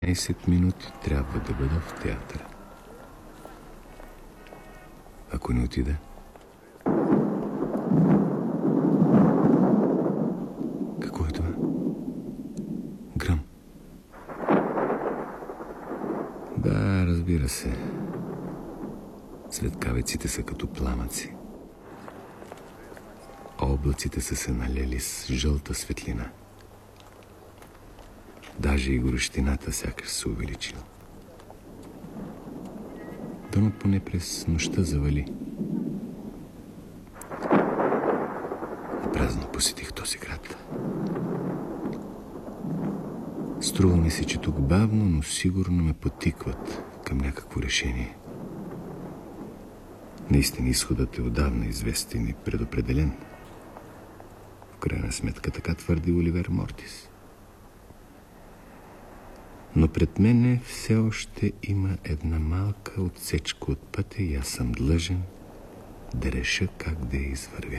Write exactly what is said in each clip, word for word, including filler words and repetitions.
петнайсет минути трябва да бъда в театъра. Ако не отида, какво е това? Гръм. Да, разбира се. Светкавиците са като пламъци. Облаците са се налели с жълта светлина. Даже и горещината сякаш се увеличила. Дънът поне през нощта завали. Напразно посетих този град. Струва ми се, че тук бавно, но сигурно ме потикват към някакво решение. Наистина изходът е отдавна известен и предопределен. В крайна сметка така твърди Оливер Мортис. Но пред мене все още има една малка отсечка от пътя и аз съм длъжен да реша как да я извървя.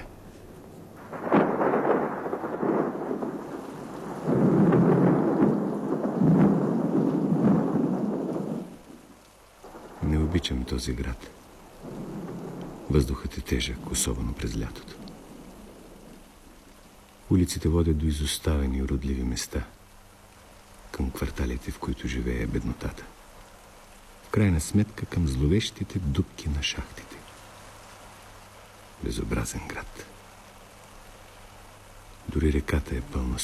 Не обичам този град. Въздухът е тежък, особено през лятото. Улиците водят до изоставени и уродливи места, към кварталите, в които живее беднотата. В крайна сметка към зловещите дупки на шахтите. Безобразен град. Дори реката е пълна